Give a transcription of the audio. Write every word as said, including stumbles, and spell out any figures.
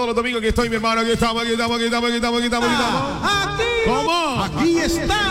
todos los domingos que estoy, mi hermano. Aquí estamos, aquí estamos, aquí estamos, aquí estamos, aquí estamos, aquí estamos. Aquí, ¿Cómo? aquí está.